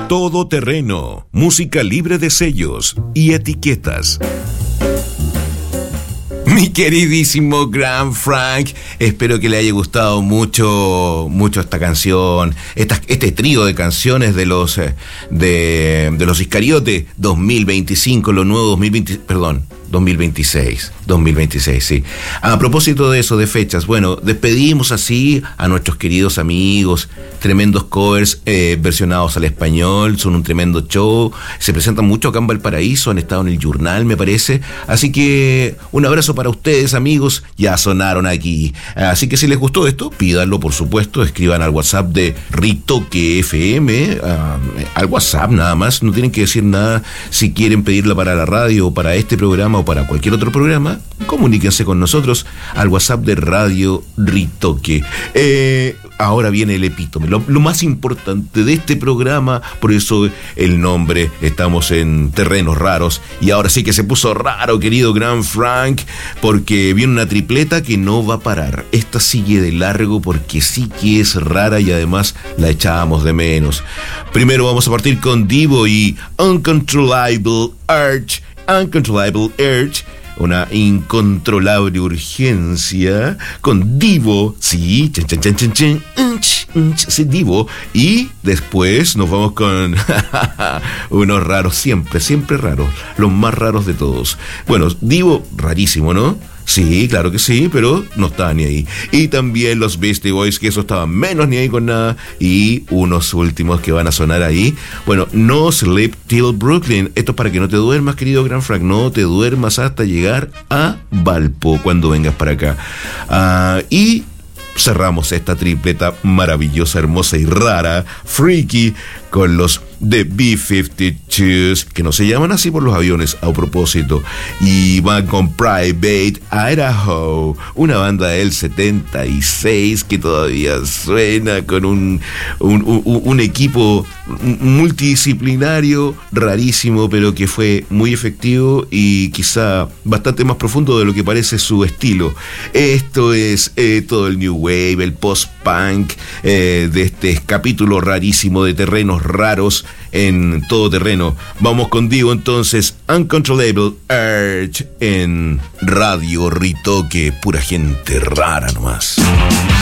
Todo terreno, música libre de sellos y etiquetas. Mi queridísimo Gran Frank, espero que le haya gustado mucho esta canción, este trío de canciones de los Iscariote 2025, lo nuevo 2026, sí. A propósito de eso, de fechas, bueno, despedimos así a nuestros queridos amigos, tremendos covers versionados al español, son un tremendo show, se presentan mucho acá en Valparaíso, han estado en el Journal, me parece, así que un abrazo para ustedes, amigos, ya sonaron aquí, así que si les gustó esto, pídanlo, por supuesto, escriban al WhatsApp de Ritoque FM, al WhatsApp nada más, no tienen que decir nada, si quieren pedirla para la radio o para este programa o para cualquier otro programa, comuníquense con nosotros al WhatsApp de Radio Ritoque. Ahora viene el epítome, lo más importante de este programa, por eso el nombre, estamos en terrenos raros, y ahora sí que se puso raro, querido Gran Frank, porque viene una tripleta que no va a parar. Esta sigue de largo porque sí que es rara y además la echábamos de menos. Primero vamos a partir con Divo y Uncontrollable Urge, una incontrolable urgencia, con Divo, sí, sí, Divo, y después nos vamos con unos raros, siempre raros, los más raros de todos. Bueno, Divo, rarísimo, ¿no? Sí, claro que sí, pero no estaba ni ahí. Y también los Beastie Boys, que eso estaban menos ni ahí con nada. Y unos últimos que van a sonar ahí. Bueno, No Sleep Till Brooklyn. Esto es para que no te duermas, querido Gran Frank. No te duermas hasta llegar a Valpo cuando vengas para acá. Y cerramos esta tripleta maravillosa, hermosa y rara, freaky, con los The B-52s, que no se llaman así por los aviones, a propósito, y van con Private Idaho, una banda del 76 que todavía suena con un equipo multidisciplinario, rarísimo, pero que fue muy efectivo y quizá bastante más profundo de lo que parece su estilo. Esto es todo el New Wave, el post-punk de este capítulo rarísimo de terrenos raros en todo terreno. Vamos contigo entonces, Uncontrollable Urge en Radio Ritoque, pura gente rara nomás.